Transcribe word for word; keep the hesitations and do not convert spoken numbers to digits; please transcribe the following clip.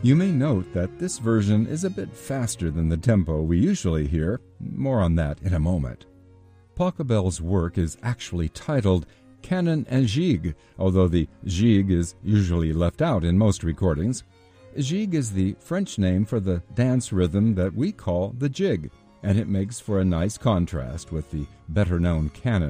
You may note that this version is a bit faster than the tempo we usually hear. More on that in a moment. Pachelbel's work is actually titled Canon and Gigue, although the gigue is usually left out in most recordings. Gigue is the French name for the dance rhythm that we call the jig, and it makes for a nice contrast with the better-known canon.